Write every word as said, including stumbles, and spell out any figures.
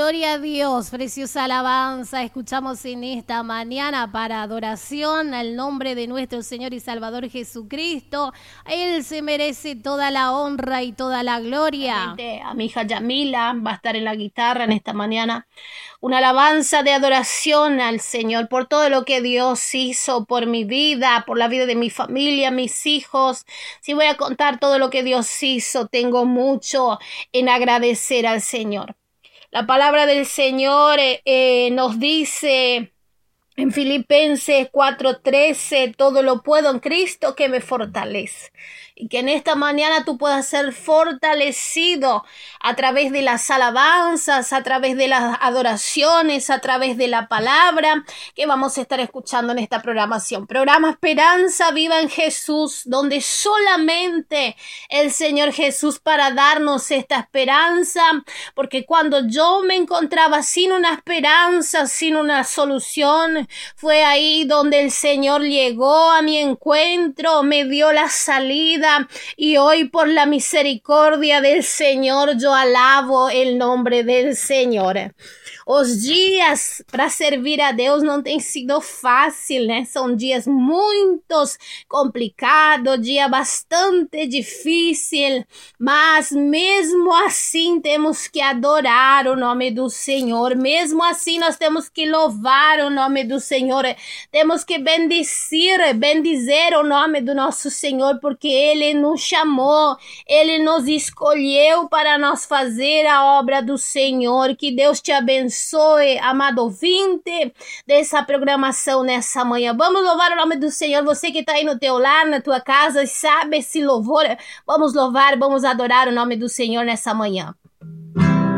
Gloria a Dios, preciosa alabanza. Escuchamos en esta mañana para adoración al nombre de nuestro Señor y Salvador Jesucristo. Él se merece toda la honra y toda la gloria. A mi hija Yamila va a estar en la guitarra en esta mañana. Una alabanza de adoración al Señor por todo lo que Dios hizo por mi vida, por la vida de mi familia, mis hijos. Si voy a contar todo lo que Dios hizo, tengo mucho en agradecer al Señor. La palabra del Señor eh, eh, nos dice en Filipenses cuatro trece, todo lo puedo en Cristo que me fortalece. Y que en esta mañana tú puedas ser fortalecido a través de las alabanzas, a través de las adoraciones, a través de la palabra que vamos a estar escuchando en esta programación. Programa Esperanza Viva en Jesús, donde solamente el Señor Jesús para darnos esta esperanza, porque cuando yo me encontraba sin una esperanza, sin una solución, fue ahí donde el Señor llegó a mi encuentro, me dio la salida. Y hoy por la misericordia del Señor yo alabo el nombre del Senhor. Os dias para servir a Deus não tem sido fácil, né? São dias muito complicados, dia bastante difícil, mas mesmo assim temos que adorar o nome do Senhor, mesmo assim nós temos que louvar o nome do Senhor, temos que bendecir, bendizer o nome do nosso Senhor, porque Ele nos chamou, Ele nos escolheu para nós fazer a obra do Senhor. Que Deus te abençoe. Abençoe, amado ouvinte dessa programação nessa manhã. Vamos louvar o nome do Senhor. Você que está aí no teu lar, na tua casa, sabe esse louvor. Vamos louvar, vamos adorar o nome do Senhor nessa manhã.